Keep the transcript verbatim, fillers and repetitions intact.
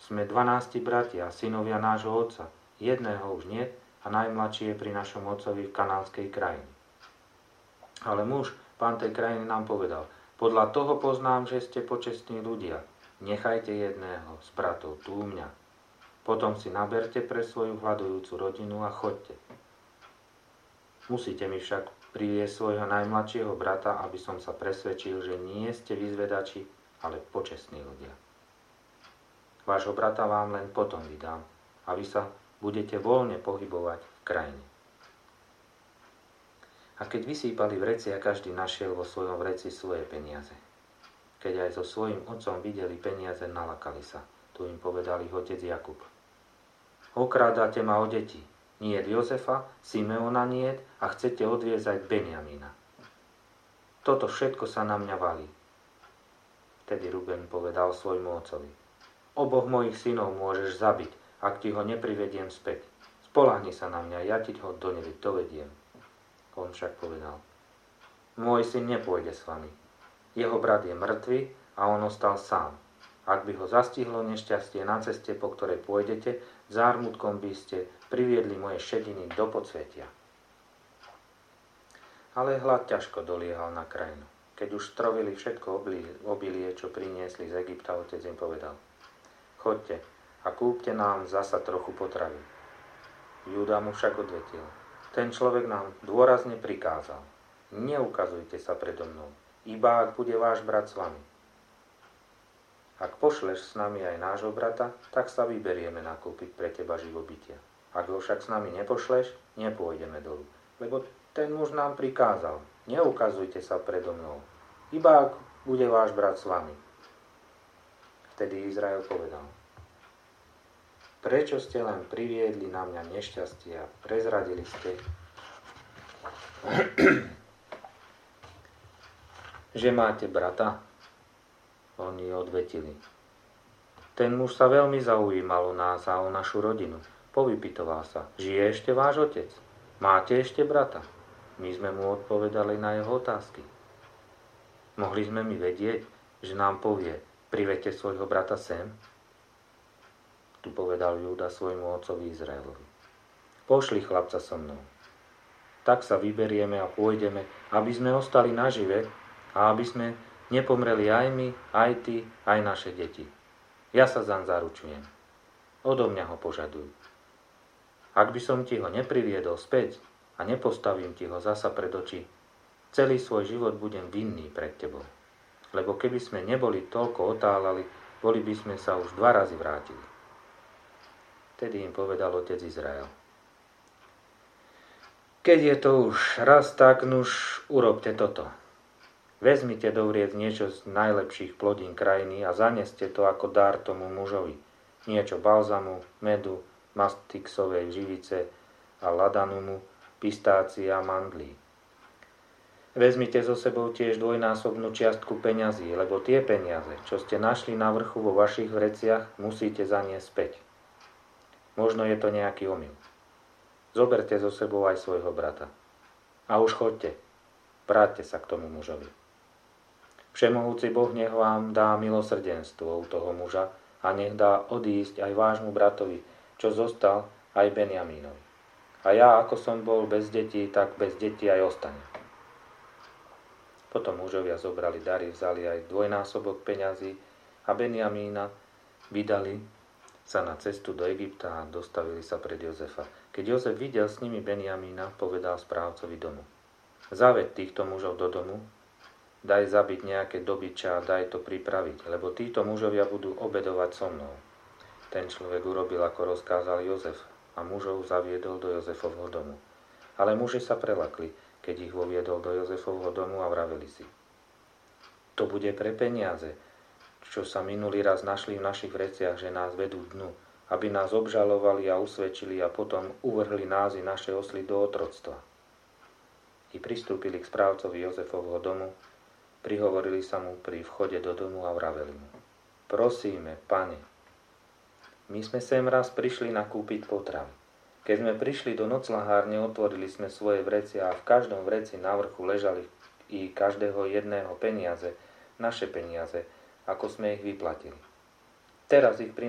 Sme dvanásti bratia, synovia nášho otca. Jedného už nie a najmladší je pri našom otcovi v kanánskej krajine. Ale muž, pán tej krajiny, nám povedal: podľa toho poznám, že ste počestní ľudia. Nechajte jedného z bratov tu u mňa. Potom si naberte pre svoju hľadujúcu rodinu a choďte. Musíte mi však priviesť svojho najmladšieho brata, aby som sa presvedčil, že nie ste vyzvedači, ale počestní ľudia. Vášho brata vám len potom vydám a vy sa budete voľne pohybovať v krajine. A keď vysýpali vreci a každý našiel vo svojom vreci svoje peniaze. Keď aj so svojím otcom videli peniaze, nalakali sa. Tu im povedal ich otec Jakub: okrádate ma o deti. Niet Jozefa, Simeona niet a chcete odviezať Benjamína. Toto všetko sa na mňa valí. Vtedy Ruben povedal svojmu otcovi: oboch mojich synov môžeš zabiť, ak ti ho neprivediem späť. Spoľahni sa na mňa, ja ti ho dovediem. On však povedal: môj syn nepôjde s vami. Jeho brat je mŕtvy a on ostal sám. Ak by ho zastihlo nešťastie na ceste, po ktorej pôjdete, zármutkom by ste priviedli moje šediny do podsvetia. Ale hlad ťažko doliehal na krajinu. Keď už strovili všetko obilie, čo priniesli z Egypta, otec im povedal: choďte a kúpte nám zasa trochu potravy. Júda mu však odvetil: ten človek nám dôrazne prikázal: neukazujte sa predo mnou, iba ak bude váš brat s vami. Ak pošleš s nami aj nášho brata, tak sa vyberieme nakúpiť pre teba živobytia. Ak ho však s nami nepošleš, nepôjdeme dolu. Lebo ten muž nám prikázal: neukazujte sa predo mnou, iba ak bude váš brat s vami. Vtedy Izrael povedal: prečo ste len priviedli na mňa nešťastie a prezradili ste, že máte brata? Oni odvetili: ten muž sa veľmi zaujímal o nás a o našu rodinu. Povypytoval sa: žije ešte váš otec? Máte ešte brata? My sme mu odpovedali na jeho otázky. Mohli sme my vedieť, že nám povie: privedte svojho brata sem? Tu povedal Júda svojmu otcovi Izraelovi: pošli chlapca so mnou. Tak sa vyberieme a pôjdeme, aby sme ostali nažive a aby sme nepomreli aj my, aj ty, aj naše deti. Ja sa zaň zaručujem. Odo mňa ho požadujú. Ak by som ti ho nepriviedol späť a nepostavím ti ho zasa pred oči, celý svoj život budem vinný pred tebou. Lebo keby sme neboli toľko otálali, boli by sme sa už dva razy vrátili. Vtedy im povedal otec Izrael: keď je to už raz tak, nuž urobte toto. Vezmite do vriec niečo z najlepších plodín krajiny a zaneste to ako dar tomu mužovi. Niečo balzamu, medu, mastixovej živice a ladanumu, pistácia a mandlí. Vezmite so sebou tiež dvojnásobnú čiastku peňazí, lebo tie peniaze, čo ste našli na vrchu vo vašich vreciach, musíte zaniesť späť. Možno je to nejaký omyl. Zoberte so sebou aj svojho brata. A už choďte, vráťte sa k tomu mužovi. Všemohúci Boh nech vám dá milosrdenstvo u toho muža a nech dá odísť aj vášmu bratovi, čo zostal, aj Benjamínovi. A ja, ako som bol bez detí, tak bez detí aj ostanem. Potom mužovia zobrali dary, vzali aj dvojnásobok peňazí a Benjamína vydali sa na cestu do Egypta a dostavili sa pred Jozefa. Keď Jozef videl s nimi Benjamína, povedal správcovi domu: zaved týchto mužov do domu, daj zabiť nejaké dobyča a daj to pripraviť, lebo títo mužovia budú obedovať so mnou. Ten človek urobil, ako rozkázal Jozef, a mužov zaviedol do Jozefovho domu. Ale muži sa prelakli, keď ich voviedol do Jozefovho domu a vraveli si: to bude pre peniaze, čo sa minulý raz našli v našich vreciach, že nás vedú dnu, aby nás obžalovali a usvedčili a potom uvrhli nás i naše osly do otroctva. I pristúpili k správcovi Jozefovho domu, prihovorili sa mu pri vchode do domu a vraveli mu: prosíme, pane, my sme sem raz prišli nakúpiť potravy. Keď sme prišli do noclahárne, otvorili sme svoje vrecia a v každom vreci na vrchu ležali i každého jedného peniaze, naše peniaze, ako sme ich vyplatili. Teraz ich